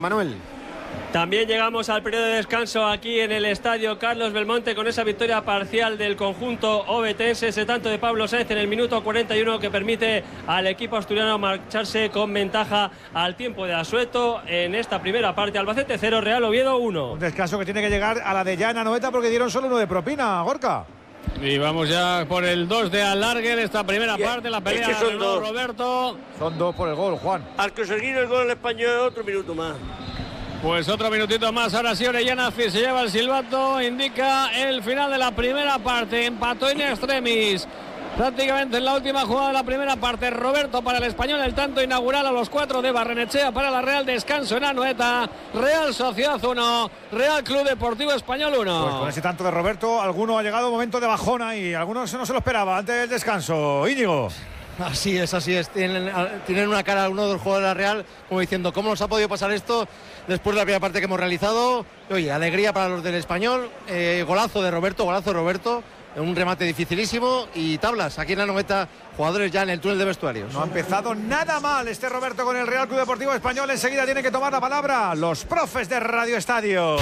Manuel. También llegamos al periodo de descanso aquí en el estadio Carlos Belmonte con esa victoria parcial del conjunto obetense, ese tanto de Pablo Sáenz en el minuto 41 que permite al equipo asturiano marcharse con ventaja al tiempo de asueto en esta primera parte. Albacete 0, Real Oviedo 1. Un descanso que tiene que llegar a la de ya en Anoeta porque dieron solo 1 de propina, Gorka. Y vamos ya por el 2 de alargue en esta primera parte, la pelea es que son dos. Roberto. Son 2 por el gol, Juan. Al conseguir el gol el español, otro minuto más. Pues otro minutito más, ahora sí Orellana se lleva el silbato, indica el final de la primera parte, empató in extremis. Prácticamente en la última jugada de la primera parte, Roberto para el español, el tanto inaugural a los 4 de Barrenechea para la Real, descanso en Anoeta, Real Sociedad 1, Real Club Deportivo Español 1. Pues con ese tanto de Roberto, alguno ha llegado momento de bajona y algunos no se lo esperaba antes del descanso. Íñigo. Así es. Tienen una cara algunos de los jugadores de la Real como diciendo cómo nos ha podido pasar esto después de la primera parte que hemos realizado. Oye, alegría para los del español, golazo de Roberto, un remate dificilísimo y tablas aquí en la Anoeta, jugadores ya en el túnel de vestuarios. No ha empezado nada mal este Roberto con el Real Club Deportivo Español. Enseguida tienen que tomar la palabra los profes de Radio Estadio.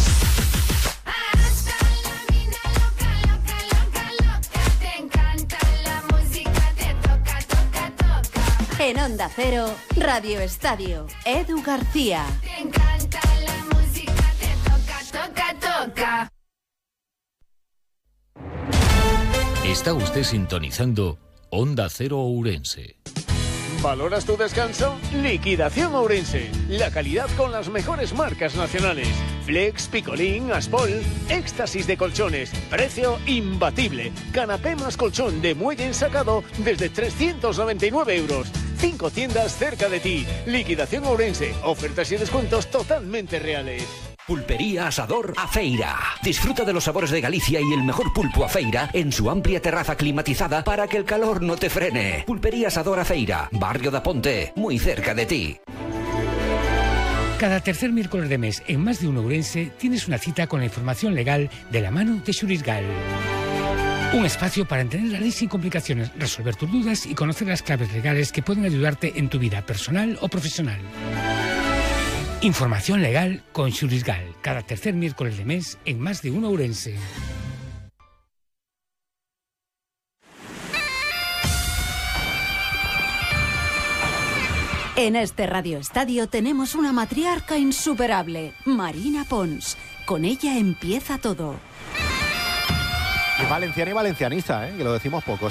En Onda Cero, Radio Estadio, Edu García. Te encanta la música, te toca. Está usted sintonizando Onda Cero Ourense. ¿Valoras tu descanso? Liquidación Ourense. La calidad con las mejores marcas nacionales. Flex, Picolín, Aspol, éxtasis de colchones. Precio imbatible. Canapé más colchón de muelle ensacado desde 399 euros. 5 tiendas cerca de ti. Liquidación Ourense. Ofertas y descuentos totalmente reales. Pulpería Asador Afeira. Disfruta de los sabores de Galicia y el mejor pulpo Afeira en su amplia terraza climatizada para que el calor no te frene. Pulpería Asador Afeira, Barrio da Ponte, muy cerca de ti. Cada tercer miércoles de mes en Más de Uno Ourense tienes una cita con la información legal de la mano de Xurisgal. Un espacio para entender la ley sin complicaciones, resolver tus dudas y conocer las claves legales que pueden ayudarte en tu vida personal o profesional. Información legal con Xurisgal, cada tercer miércoles de mes en Más de Uno Ourense. En este Radio Estadio tenemos una matriarca insuperable, Marina Pons. Con ella empieza todo. Y valenciana y valencianista, que lo decimos poco.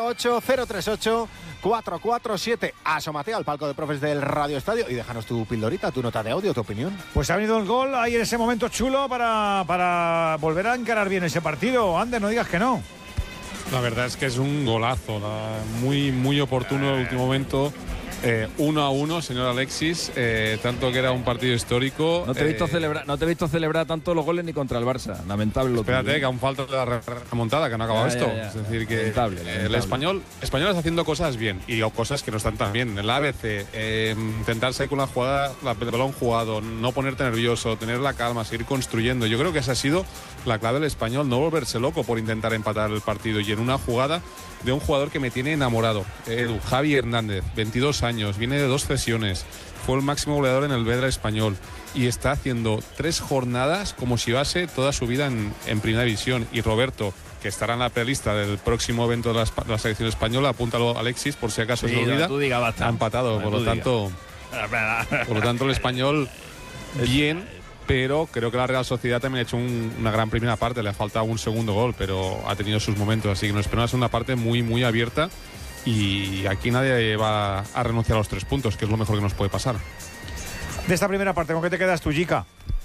608-038-447. Asómate al palco de profes del Radio Estadio y déjanos tu pildorita, tu nota de audio, tu opinión. Pues ha venido el gol ahí en ese momento chulo para volver a encarar bien ese partido. Ander, no digas que no. La verdad es que es un golazo, muy oportuno en el último momento. 1-1, señor Alexis, tanto que era un partido histórico. No te he visto celebrar tanto los goles ni contra el Barça, lamentable. Espérate, que aún falta la remontada, que no ha acabado esto. Es decir, que lamentable. El español está haciendo cosas bien y cosas que no están tan bien. El ABC, intentarse con la jugada, el balón jugado, no ponerte nervioso, tener la calma, seguir construyendo. Yo creo que esa ha sido la clave del español, no volverse loco por intentar empatar el partido. Y en una jugada de un jugador que me tiene enamorado, Javi Hernández, 22 años, viene de 2 cesiones, fue el máximo goleador en el Vedra español y está haciendo 3 jornadas como si llevase toda su vida en primera división. Y Roberto, que estará en la prelista del próximo evento de la selección española, apúntalo Alexis por si acaso se olvida, ha empatado, por lo tanto el español bien. Pero creo que la Real Sociedad también ha hecho una gran primera parte, le ha faltado un segundo gol, pero ha tenido sus momentos, así que nos espera una segunda parte muy abierta y aquí nadie va a renunciar a los 3 puntos, que es lo mejor que nos puede pasar. De esta primera parte, ¿con qué te quedas tú, Jica?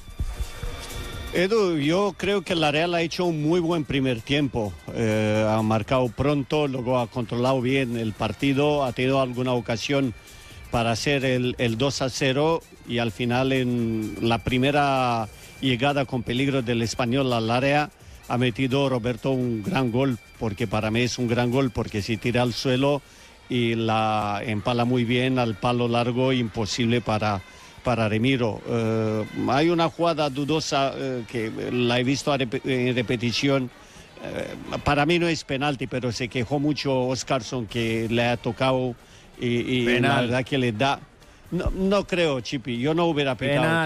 Edu, yo creo que la Real ha hecho un muy buen primer tiempo, ha marcado pronto, luego ha controlado bien el partido, ha tenido alguna ocasión para hacer el 2-0 y al final en la primera llegada con peligro del español al área ha metido Roberto un gran gol, porque para mí es un gran gol, porque si tira al suelo y la empala muy bien al palo largo, imposible para Remiro. Hay una jugada dudosa que la he visto en repetición. Para mí no es penalti, pero se quejó mucho Óscarson que le ha tocado y la verdad que le da No creo, Chipi, yo no hubiera pitado.